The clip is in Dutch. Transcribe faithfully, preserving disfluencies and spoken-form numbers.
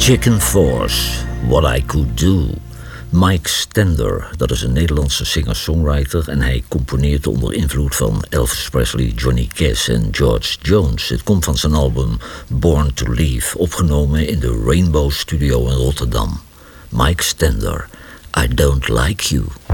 Chicken Force, What I Could Do. Mike Stender, dat is een Nederlandse singer-songwriter en hij componeert onder invloed van Elvis Presley, Johnny Cash en George Jones. Het komt van zijn album Born to Leave, opgenomen in de Rainbow Studio in Rotterdam. Mike Stender, I Don't Like You.